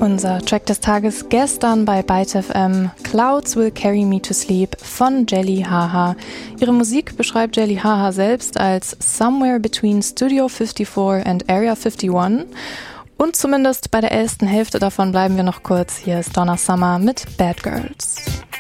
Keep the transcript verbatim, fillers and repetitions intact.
Unser Track des Tages gestern bei Byte F M, Clouds Will Carry Me to Sleep von Jelly Haha. Ihre Musik beschreibt Jelly Haha selbst als Somewhere Between Studio fifty-four and Area fifty-one. Und zumindest bei der ersten Hälfte davon bleiben wir noch kurz. Hier ist Donna Summer mit Bad Girls.